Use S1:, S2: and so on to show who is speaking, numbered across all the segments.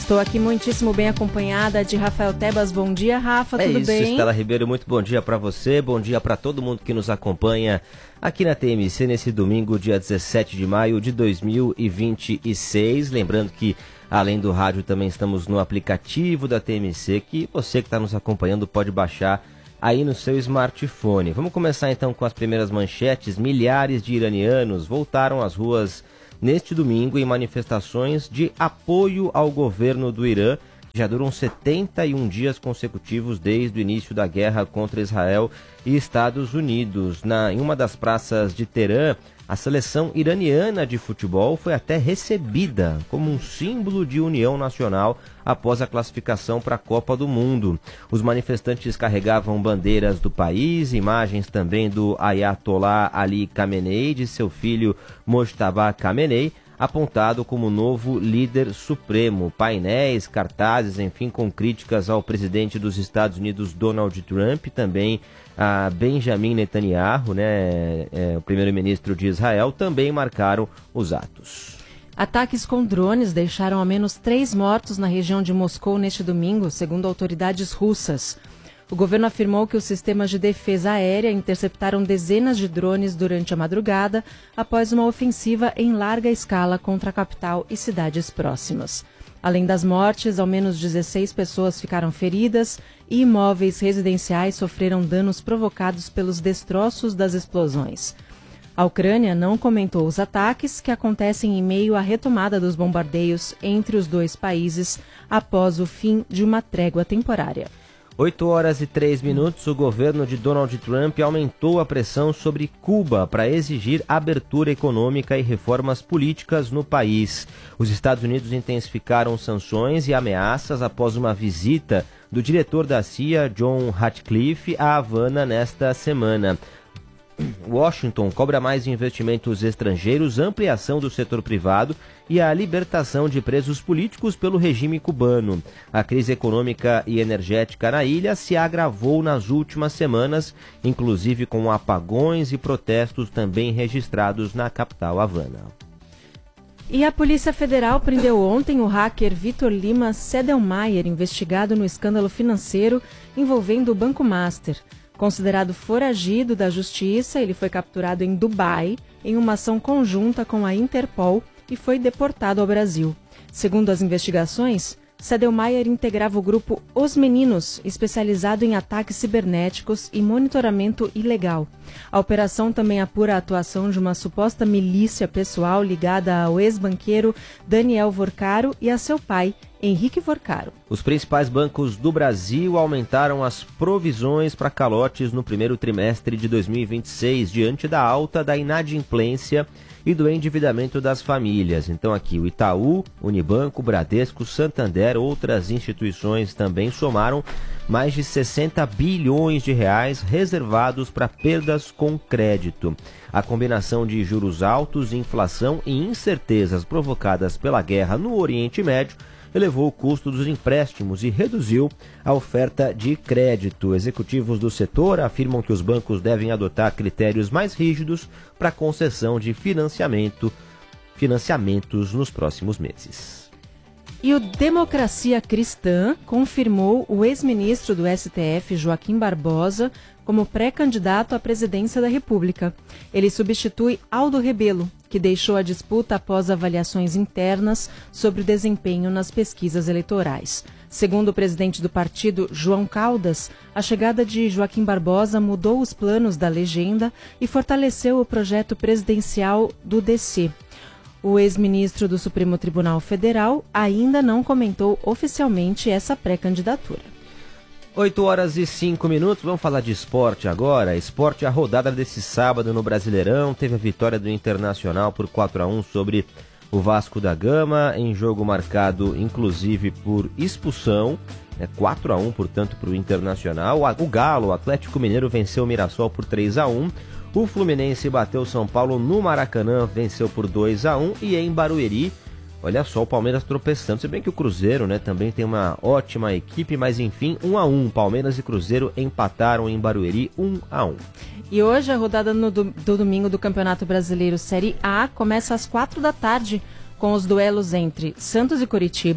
S1: Estou aqui muitíssimo bem acompanhada de Rafael Tebas. Bom dia, Rafa, tudo bem? É isso,
S2: Estela Ribeiro, muito bom dia para você, bom dia para todo mundo que nos acompanha aqui na TMC nesse domingo, dia 17 de maio de 2026. Lembrando que, além do rádio, também estamos no aplicativo da TMC, que você que está nos acompanhando pode baixar aí no seu smartphone. Vamos começar então com as primeiras manchetes. Milhares de iranianos voltaram às ruas neste domingo em manifestações de apoio ao governo do Irã, que já duram 71 dias consecutivos desde o início da guerra contra Israel e Estados Unidos. Em uma das praças de Teherã, a seleção iraniana de futebol foi até recebida como um símbolo de união nacional após a classificação para a Copa do Mundo. Os manifestantes carregavam bandeiras do país, imagens também do Ayatollah Ali Khamenei, de seu filho Mojtaba Khamenei, apontado como novo líder supremo. Painéis, cartazes, enfim, com críticas ao presidente dos Estados Unidos, Donald Trump, também a Benjamin Netanyahu, o primeiro-ministro de Israel, também marcaram os atos.
S1: Ataques com drones deixaram ao menos 3 mortos na região de Moscou neste domingo, segundo autoridades russas. O governo afirmou que os sistemas de defesa aérea interceptaram dezenas de drones durante a madrugada após uma ofensiva em larga escala contra a capital e cidades próximas. Além das mortes, ao menos 16 pessoas ficaram feridas e imóveis residenciais sofreram danos provocados pelos destroços das explosões. A Ucrânia não comentou os ataques, que acontecem em meio à retomada dos bombardeios entre os dois países após o fim de uma trégua temporária.
S2: 8h03, o governo de Donald Trump aumentou a pressão sobre Cuba para exigir abertura econômica e reformas políticas no país. Os Estados Unidos intensificaram sanções e ameaças após uma visita do diretor da CIA, John Ratcliffe, a Havana nesta semana. Washington cobra mais investimentos estrangeiros, ampliação do setor privado e a libertação de presos políticos pelo regime cubano. A crise econômica e energética na ilha se agravou nas últimas semanas, inclusive com apagões e protestos também registrados na capital Havana.
S1: E a Polícia Federal prendeu ontem o hacker Vitor Lima Sedelmaier, investigado no escândalo financeiro envolvendo o Banco Master. Considerado foragido da justiça, ele foi capturado em Dubai em uma ação conjunta com a Interpol e foi deportado ao Brasil. Segundo as investigações, Sedelmaier integrava o grupo Os Meninos, especializado em ataques cibernéticos e monitoramento ilegal. A operação também apura a atuação de uma suposta milícia pessoal ligada ao ex-banqueiro Daniel Vorcaro e a seu pai, Henrique Vorcaro.
S2: Os principais bancos do Brasil aumentaram as provisões para calotes no primeiro trimestre de 2026, diante da alta da inadimplência e do endividamento das famílias. Então aqui o Itaú, Unibanco, Bradesco, Santander, outras instituições também somaram mais de 60 bilhões de reais reservados para perdas com crédito. A combinação de juros altos, inflação e incertezas provocadas pela guerra no Oriente Médio elevou o custo dos empréstimos e reduziu a oferta de crédito. Executivos do setor afirmam que os bancos devem adotar critérios mais rígidos para concessão de financiamentos nos próximos meses.
S1: E o Democracia Cristã confirmou o ex-ministro do STF, Joaquim Barbosa, como pré-candidato à presidência da República. Ele substitui Aldo Rebelo, que deixou a disputa após avaliações internas sobre o desempenho nas pesquisas eleitorais. Segundo o presidente do partido, João Caldas, a chegada de Joaquim Barbosa mudou os planos da legenda e fortaleceu o projeto presidencial do DC. O ex-ministro do Supremo Tribunal Federal ainda não comentou oficialmente essa pré-candidatura.
S2: 8h05, vamos falar de esporte agora. Esporte, a rodada desse sábado no Brasileirão, teve a vitória do Internacional por 4-1 sobre o Vasco da Gama, em jogo marcado inclusive por expulsão, 4-1, portanto, para o Internacional. O Galo, o Atlético Mineiro, venceu o Mirassol por 3-1. O Fluminense bateu o São Paulo no Maracanã, venceu por 2-1. E em Barueri, olha só, o Palmeiras tropeçando. Se bem que o Cruzeiro, também tem uma ótima equipe, mas enfim, 1-1. Palmeiras e Cruzeiro empataram em Barueri 1-1.
S1: E hoje a rodada do domingo do Campeonato Brasileiro Série A começa às 4 da tarde com os duelos entre Santos e Coritiba,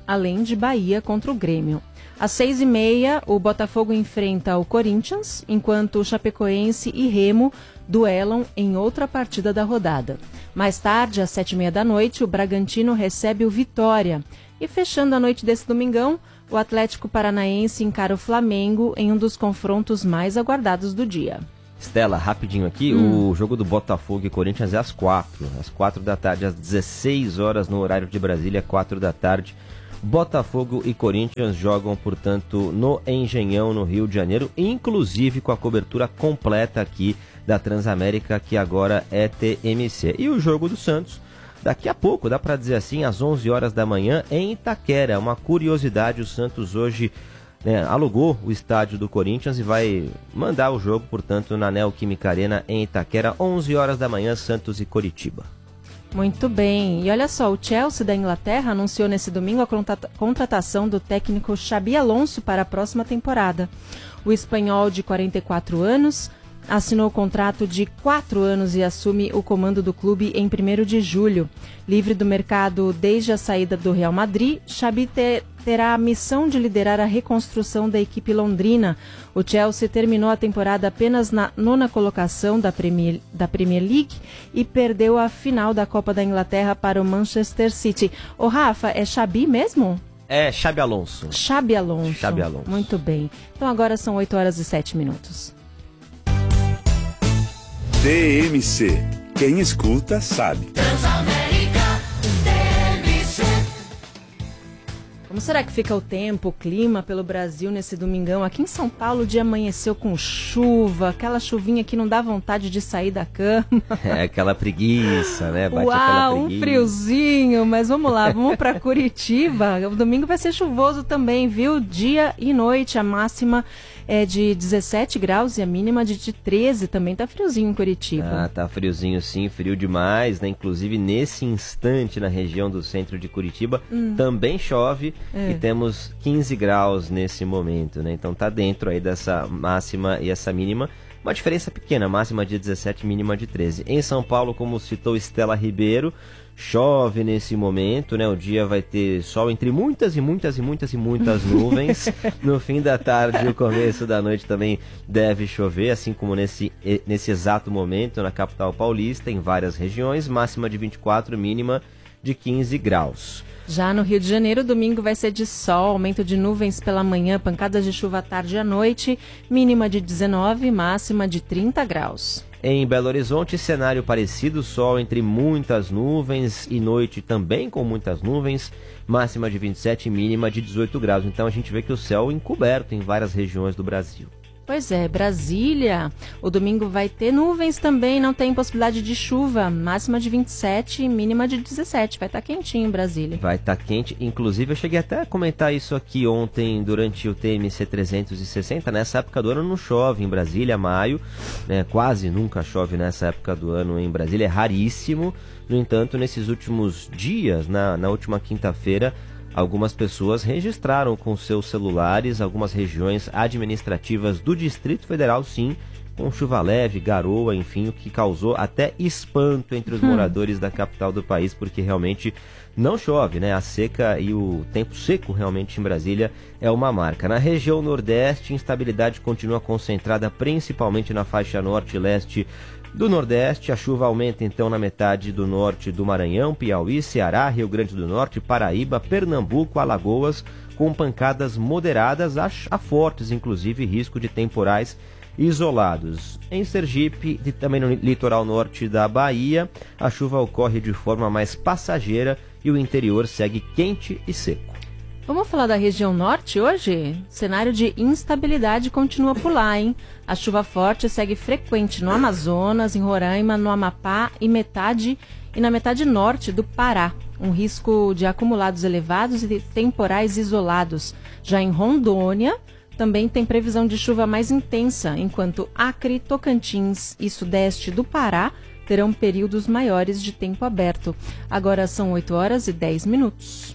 S1: além de Bahia contra o Grêmio. Às 6h30, o Botafogo enfrenta o Corinthians, enquanto o Chapecoense e Remo duelam em outra partida da rodada. Mais tarde, às 7h30 da noite, o Bragantino recebe o Vitória. E fechando a noite desse domingão, o Atlético Paranaense encara o Flamengo em um dos confrontos mais aguardados do dia.
S2: Estela, rapidinho aqui, o jogo do Botafogo e Corinthians é às 4 da tarde, às 16 horas no horário de Brasília, 4 da tarde. Botafogo e Corinthians jogam, portanto, no Engenhão, no Rio de Janeiro, inclusive com a cobertura completa aqui da Transamérica, que agora é TMC. E o jogo do Santos, daqui a pouco, dá para dizer assim, às 11 horas da manhã, em Itaquera. Uma curiosidade, o Santos hoje alugou o estádio do Corinthians e vai mandar o jogo, portanto, na Neoquímica Arena, em Itaquera, 11 horas da manhã, Santos e Coritiba.
S1: Muito bem. E olha só, o Chelsea da Inglaterra anunciou nesse domingo a contratação do técnico Xabi Alonso para a próxima temporada. O espanhol, de 44 anos, assinou o contrato de 4 anos e assume o comando do clube em 1º de julho. Livre do mercado desde a saída do Real Madrid, Xabi terá a missão de liderar a reconstrução da equipe londrina. O Chelsea terminou a temporada apenas na 9ª colocação da Premier League e perdeu a final da Copa da Inglaterra para o Manchester City. Ô Rafa, é Xabi mesmo?
S2: É Xabi Alonso.
S1: Xabi Alonso.
S2: Xabi Alonso.
S1: Muito bem. Então agora são 8 horas e 7 minutos.
S3: TMC. Quem escuta sabe.
S1: Transamérica TMC. Como será que fica o tempo, o clima pelo Brasil nesse domingão? Aqui em São Paulo o dia amanheceu com chuva, aquela chuvinha que não dá vontade de sair da cama.
S2: É aquela preguiça, né? Bate aquela preguiça.
S1: Um friozinho, mas vamos lá, vamos para Curitiba. O domingo vai ser chuvoso também, viu? Dia e noite, a máxima é de 17 graus e a mínima de 13, também tá friozinho em Curitiba.
S2: Ah, tá friozinho sim, frio demais, né? Inclusive nesse instante na região do centro de Curitiba também chove e temos 15 graus nesse momento, né? Então tá dentro aí dessa máxima e essa mínima. Uma diferença pequena, máxima de 17, mínima de 13. Em São Paulo, como citou Estela Ribeiro, chove nesse momento, né? O dia vai ter sol entre muitas nuvens. No fim da tarde e o começo da noite também deve chover, assim como nesse exato momento na capital paulista, em várias regiões, máxima de 24, mínima de 15 graus.
S1: Já no Rio de Janeiro, domingo vai ser de sol, aumento de nuvens pela manhã, pancadas de chuva à tarde e à noite, mínima de 19, máxima de 30 graus.
S2: Em Belo Horizonte, cenário parecido, sol entre muitas nuvens e noite também com muitas nuvens, máxima de 27, mínima de 18 graus. Então a gente vê que o céu encoberto em várias regiões do Brasil.
S1: Pois é, Brasília, o domingo vai ter nuvens também, não tem possibilidade de chuva, máxima de 27, mínima de 17, vai estar quentinho em Brasília.
S2: Vai estar quente, inclusive eu cheguei até a comentar isso aqui ontem durante o TMC 360, nessa época do ano não chove em Brasília, maio, né, quase nunca chove nessa época do ano em Brasília, é raríssimo, no entanto nesses últimos dias, na última quinta-feira, algumas pessoas registraram com seus celulares algumas regiões administrativas do Distrito Federal, sim, com chuva leve, garoa, enfim, o que causou até espanto entre os moradores da capital do país, porque realmente não chove, né? A seca e o tempo seco realmente em Brasília é uma marca. Na região Nordeste, instabilidade continua concentrada principalmente na faixa norte e leste do Nordeste. A chuva aumenta então na metade do norte do Maranhão, Piauí, Ceará, Rio Grande do Norte, Paraíba, Pernambuco, Alagoas, com pancadas moderadas a fortes, inclusive risco de temporais isolados. Em Sergipe e também no litoral norte da Bahia, a chuva ocorre de forma mais passageira e o interior segue quente e seco.
S1: Vamos falar da região norte hoje? Cenário de instabilidade continua por lá, hein? A chuva forte segue frequente no Amazonas, em Roraima, no Amapá e na metade norte do Pará. Um risco de acumulados elevados e temporais isolados. Já em Rondônia, também tem previsão de chuva mais intensa, enquanto Acre, Tocantins e sudeste do Pará terão períodos maiores de tempo aberto. Agora são 8 horas e 10 minutos.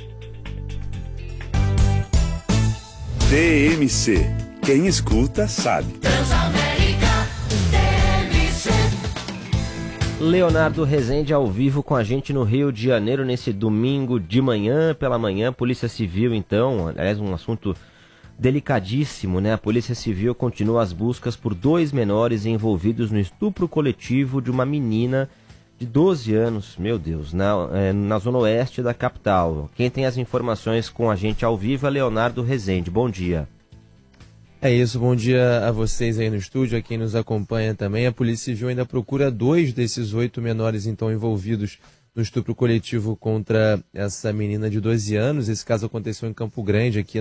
S3: TMC. Quem escuta sabe.
S4: Transamérica TMC.
S2: Leonardo Rezende ao vivo com a gente no Rio de Janeiro nesse domingo de manhã, pela manhã. Polícia Civil, então, aliás, um assunto delicadíssimo, né? A Polícia Civil continua as buscas por 2 menores envolvidos no estupro coletivo de uma menina de 12 anos, meu Deus, na zona oeste da capital. Quem tem as informações com a gente ao vivo é Leonardo Rezende. Bom dia.
S4: É isso, bom dia a vocês aí no estúdio, a quem nos acompanha também. A Polícia Civil ainda procura 2 desses 8 menores então envolvidos no estupro coletivo contra essa menina de 12 anos. Esse caso aconteceu em Campo Grande, aqui